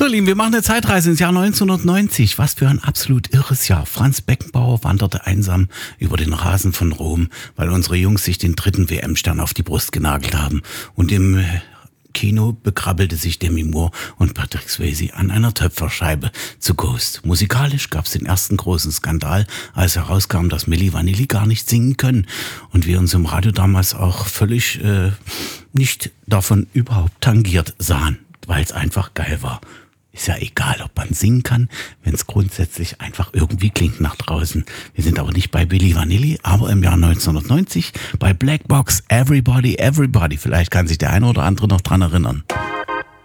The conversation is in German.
So, Lieben, wir machen eine Zeitreise ins Jahr 1990. Was für ein absolut irres Jahr. Franz Beckenbauer wanderte einsam über den Rasen von Rom, weil unsere Jungs sich den dritten WM-Stern auf die Brust genagelt haben. Und im Kino bekrabbelte sich Demi Moore und Patrick Swayze an einer Töpferscheibe zu Ghost. Musikalisch gab es den ersten großen Skandal, als herauskam, dass Milli Vanilli gar nicht singen können. Und wir uns im Radio damals auch völlig nicht davon überhaupt tangiert sahen, weil es einfach geil war. Ist ja egal, ob man singen kann, wenn es grundsätzlich einfach irgendwie klingt nach draußen. Wir sind aber nicht bei Milli Vanilli, aber im Jahr 1990 bei Black Box Everybody, Everybody. Vielleicht kann sich der eine oder andere noch dran erinnern.